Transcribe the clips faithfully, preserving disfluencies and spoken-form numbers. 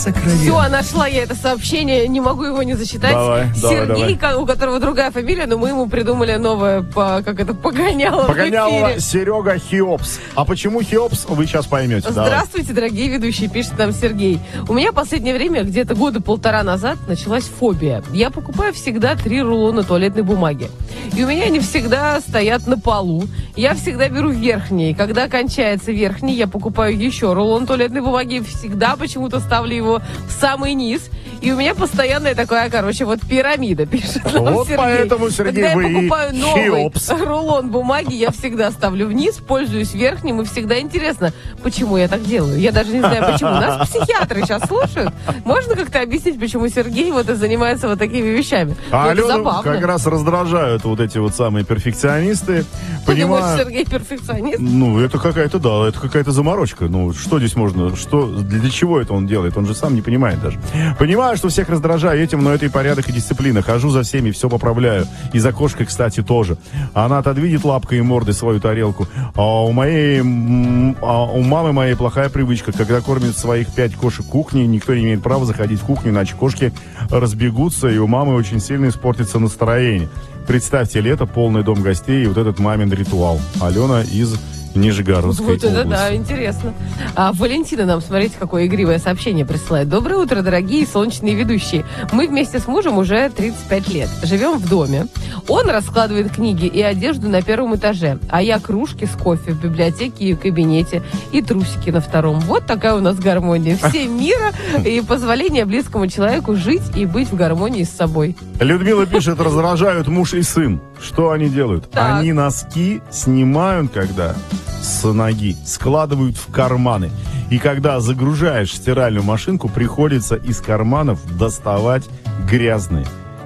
Все, нашла я это сообщение, не могу его не зачитать. Давай, Сергей, давай, давай. у которого другая фамилия, но мы ему придумали новое, по, как это, погоняло. Погоняло Серега Хеопс. А почему Хеопс, вы сейчас поймете. Здравствуйте, Давай. дорогие ведущие, пишет нам Сергей. У меня в последнее время, где-то года полтора назад, началась фобия. Я покупаю всегда три рулона туалетной бумаги. И у меня они всегда стоят на полу. Я всегда беру верхний. Когда кончается верхний, я покупаю еще рулон туалетной бумаги. Всегда почему-то ставлю его в самый низ. И у меня постоянная такая, короче, вот пирамида, пишет нам Вот Сергей. поэтому, Сергей, Когда вы я покупаю новый Хеопс. рулон бумаги, я всегда ставлю вниз, пользуюсь верхним, и всегда интересно, почему я так делаю. Я даже не знаю, почему. Нас психиатры сейчас слушают. Можно как-то объяснить, почему Сергей вот и занимается вот такими вещами? А Ну, это Алену забавно. как раз раздражают вот эти вот самые перфекционисты. Ты думаешь, Понимаю. Сергей перфекционист? Ну, это какая-то, да, это какая-то заморочка. Ну, что здесь можно, что, для чего это он делает? Он же сам не понимает даже. Понимаю, что всех раздражаю этим, но это и порядок, и дисциплина. Хожу за всеми, все поправляю. И за кошкой, кстати, тоже. Она отодвинет лапкой и мордой свою тарелку. А у моей, м, а у мамы моей плохая привычка. Когда кормит своих пять кошек кухни, никто не имеет права заходить в кухню, иначе кошки разбегутся, и у мамы очень сильно испортится настроение. Представьте, лето, полный дом гостей, и вот этот мамин ритуал. Алена из Нижегородской Вот это области. да, интересно. А Валентина нам, смотрите, какое игривое сообщение присылает. Доброе утро, дорогие солнечные ведущие. Мы вместе с мужем уже тридцать пять лет. Живем в доме. Он раскладывает книги и одежду на первом этаже, а я кружки с кофе в библиотеке и в кабинете, и трусики на втором. Вот такая у нас гармония. Все мира и позволение близкому человеку жить и быть в гармонии с собой. Людмила пишет, раздражают муж и сын. Что они делают? Так. Они носки снимают, когда с ноги, складывают в карманы. И когда загружаешь стиральную машинку, приходится из карманов доставать грязные,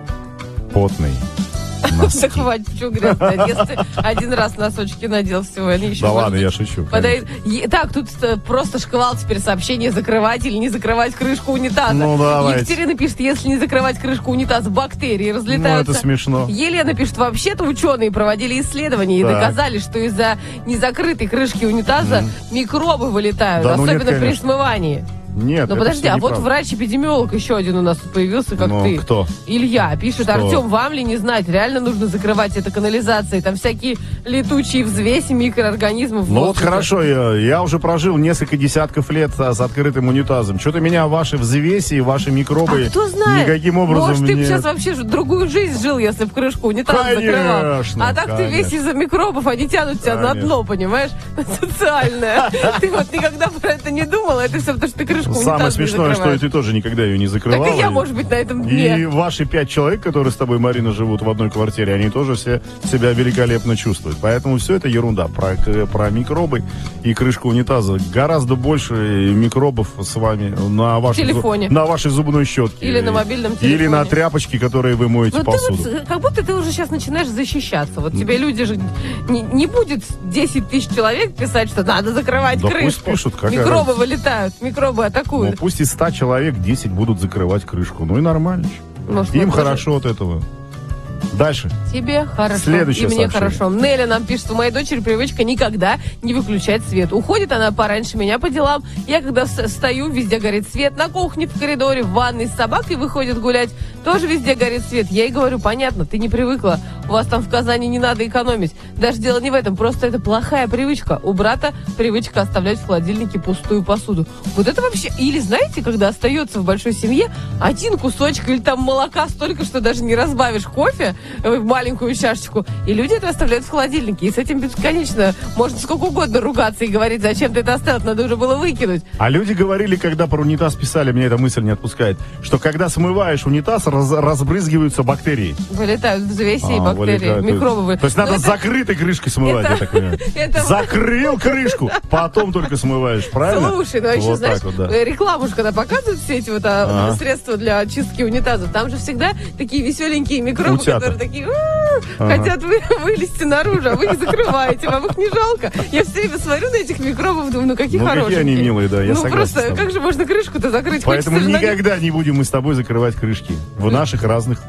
потные носки. Да хватит, что грязно. Если ты один раз носочки надел, все, они еще... Да может ладно, быть, я шучу. подойдут. Е- Так, тут э, просто шквал теперь сообщение, закрывать или не закрывать крышку унитаза. Ну, давайте. Екатерина пишет, если не закрывать крышку унитаза, бактерии Ну, разлетаются. это смешно. Елена пишет, вообще-то ученые проводили исследования и Так. доказали, что из-за незакрытой крышки унитаза микробы вылетают, Да, ну нет, особенно при конечно. смывании. Нет, Ну это подожди, всё а вот неправда. врач-эпидемиолог еще один у нас тут появился, как Ну, ты. кто? Илья пишет, Что? Артем, вам ли не знать, реально нужно закрывать это канализацией, там всякие летучие взвеси микроорганизмов в Ну вот воздухе. хорошо, я, я уже прожил несколько десятков лет а, с открытым унитазом. Что-то меня ваши взвеси и ваши микробы А кто знает, никаким образом может, ты бы не... сейчас вообще ж- другую жизнь жил, если в крышку унитаз Конечно, закрывал. А так ты весь конечно. из-за микробов, они тянут тебя на Конечно. дно, понимаешь? Социальное. Ты вот никогда про это не думал, это все потому, что ты крышку унитаза Самое не смешное, что закрываешь. и ты тоже никогда ее не закрывала. Так и я, может быть, на этом дне. И ваши пять человек, которые с тобой, Марина, живут в одной квартире, они тоже все себя великолепно чувствуют. Поэтому все это ерунда. Про, к- про микробы и крышку унитаза. Гораздо больше микробов с вами на вашей, телефоне. зу- на вашей зубной щетке. Или на мобильном Или телефоне. на тряпочке, которые вы моете Ну, ты посуду. вот, как будто ты уже сейчас начинаешь защищаться. Вот тебе люди же... Не, не будет десять тысяч человек писать, что надо закрывать Да пусть крышку. пишут, какая Микробы разница. вылетают, микробы Ну, атакуют. пусть из ста человек десять будут закрывать крышку. Ну и нормально. Может, Им мы тоже- хорошо от этого. Дальше. Тебе хорошо, Следующее и мне сообщение. хорошо. Нелли нам пишет, у моей дочери привычка никогда не выключать свет. Уходит она пораньше меня по делам. Я когда с- стою, везде горит свет. На кухне, в коридоре, в ванной с собакой выходит гулять. Тоже везде горит свет. Я ей говорю, понятно, ты не привыкла. У вас там в Казани не надо экономить. Даже дело не в этом, просто это плохая привычка. У брата привычка оставлять в холодильнике пустую посуду. Вот это вообще... Или знаете, когда остается в большой семье один кусочек или там молока столько, что даже не разбавишь кофе в маленькую чашечку, и люди это оставляют в холодильнике. И с этим бесконечно можно сколько угодно ругаться и говорить, зачем ты это оставил, надо уже было выкинуть. А люди говорили, когда про унитаз писали, меня эта мысль не отпускает, что когда смываешь унитаз, раз- разбрызгиваются бактерии. Вылетают взвеси и А, бактерии, вылетают. микробы. вы- То есть надо Ну, это- закрытой крышкой смывать, это- я так понимаю. это- Закрыл крышку, потом только смываешь, правильно? Слушай, ну а еще, Вот знаешь, так вот, да. рекламу же, когда показывают все эти вот а, Ага. средства для очистки унитазов, там же всегда такие веселенькие микробы, Утята. которые такие «У-у-у», Ага. хотят вы, вылезти наружу, а вы их закрываете, вам их не жалко. Я все время смотрю на этих микробов, думаю, ну какие Ну, какие хорошие. они милые, да, я Ну согласен с просто, тобой. как же можно крышку-то закрыть? Поэтому Хочется же на них- никогда не будем мы с тобой закрывать крышки в наших разных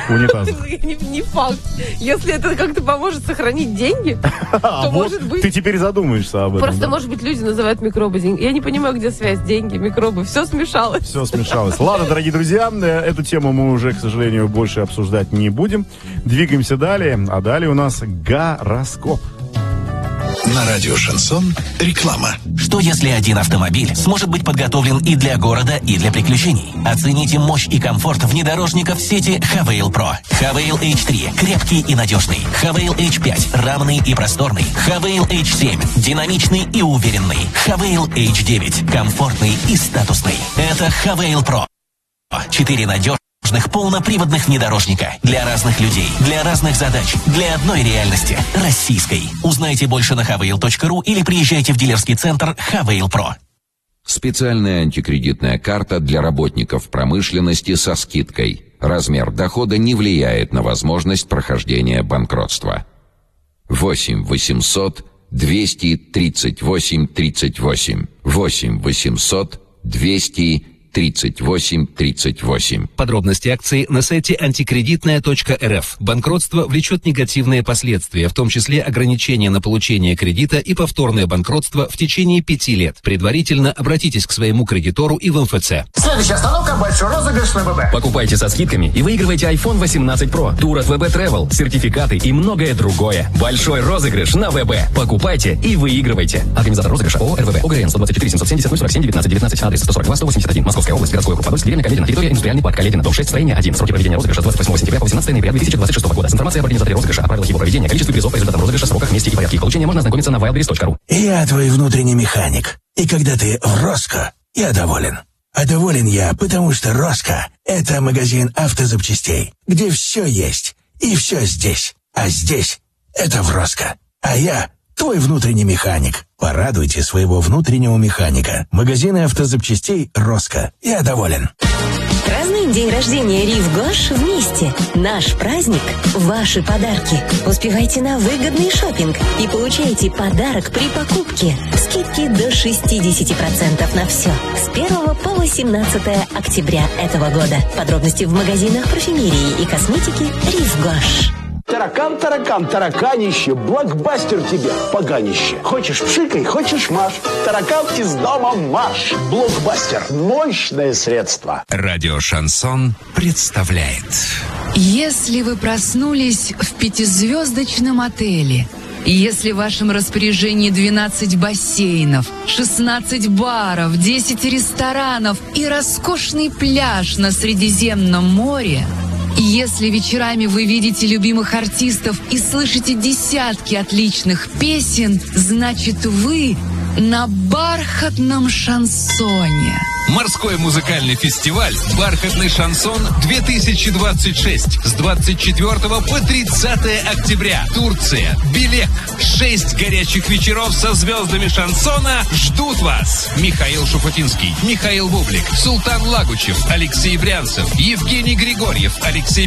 унитазах. Не, не факт. Если это как-то поможет сохранить деньги, то может быть... Ты теперь задумаешься об этом. Просто, может быть, люди называют микробы деньги. Я не понимаю, где связь. Деньги, микробы. Все смешалось. Все смешалось. Ладно, дорогие друзья, эту тему мы уже, к сожалению, больше обсуждать не будем. Двигаемся далее. А далее у нас гороскоп. На радио «Шансон» реклама. Что если один автомобиль сможет быть подготовлен и для города, и для приключений? Оцените мощь и комфорт внедорожников сети Хавейл Про. Хавейл эйч три – крепкий и надежный. Хавейл эйч пять – равный и просторный. Хавейл эйч семь – динамичный и уверенный. Хавейл эйч девять – комфортный и статусный. Это Хавейл Про. Четыре надежных полноприводных внедорожника для разных людей, для разных задач, для одной реальности – российской. Узнайте больше на хавейл точка ру или приезжайте в дилерский центр Хавейл Про. Специальная антикредитная карта для работников промышленности со скидкой. Размер дохода не влияет на возможность прохождения банкротства. восемь восемьсот двести тридцать восемь тридцать восемь. восемь восемьсот двести тридцать восемь тридцать восемь. Подробности акции на сайте антикредитная точка эр эф. Банкротство влечет негативные последствия, в том числе ограничения на получение кредита и повторное банкротство в течение пяти лет. Предварительно обратитесь к своему кредитору и в эм эф цэ. Следующая остановка – большой розыгрыш на вэ бэ. Покупайте со скидками и выигрывайте айфон восемнадцать про, тур от вэ бэ Travel, сертификаты и многое другое. Большой розыгрыш на вэ бэ. Покупайте и выигрывайте. Организатор розыгрыша ООО эр вэ бэ. ОГРН сто двадцать четыре семьсот семьдесят ноль сорок семь девятнадцать девятнадцать. Адрес сто сорок два сто восемьдесят один. Московская область, городской округ Подольск, деревня Каледина, территория индустриальный парк Каледина, дом шесть, строение один. Сроки проведения розыгрыша с двадцать восьмого сентября по восемнадцатое ноября две тысячи двадцать шестого года. С информацией об организаторе розыгрыша, о правилах его проведения, количестве призов по результатам розыгрыша, сроках, месте и порядке их получения можно ознакомиться на wildberries точка ру. Я твой внутренний механик. И когда ты в Роско, я доволен. А доволен я, потому что Роско – это магазин автозапчастей, где все есть и все здесь. А здесь – это в Роско. А я – твой внутренний механик. Порадуйте своего внутреннего механика. Магазины автозапчастей Роско. Я доволен. Празднуем день рождения Рив Гош вместе. Наш праздник – ваши подарки. Успевайте на выгодный шопинг и получайте подарок при покупке. Скидки до шестьдесят процентов на все. С первого по восемнадцатое октября этого года. Подробности в магазинах парфюмерии и косметики Рив Гош. Таракан, таракан, тараканище, блокбастер тебе, поганище. Хочешь пшикай, хочешь маш. Таракан из дома маш. Блокбастер. Мощное средство. Радио «Шансон» представляет. Если вы проснулись в пятизвездочном отеле, если в вашем распоряжении двенадцать бассейнов, шестнадцать баров, десять ресторанов и роскошный пляж на Средиземном море, если вечерами вы видите любимых артистов и слышите десятки отличных песен, значит вы на бархатном шансоне. Морской музыкальный фестиваль «Бархатный шансон-две тысячи двадцать шесть» с двадцать четвёртого по тридцатое октября. Турция. Белек. Шесть горячих вечеров со звездами шансона ждут вас. Михаил Шуфутинский, Михаил Бублик, Султан Лагучев, Алексей Брянцев, Евгений Григорьев, Алексей